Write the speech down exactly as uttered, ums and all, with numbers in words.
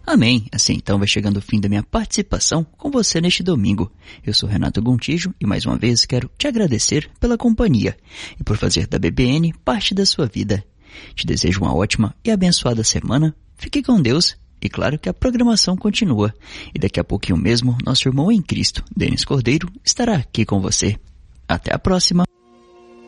Amém. Assim então vai chegando o fim da minha participação com você neste domingo. Eu sou Renato Gontijo e mais uma vez quero te agradecer pela companhia e por fazer da B B N parte da sua vida. Te desejo uma ótima e abençoada semana. Fique com Deus e claro que a programação continua. E daqui a pouquinho mesmo, nosso irmão em Cristo, Denis Cordeiro, estará aqui com você. Até a próxima.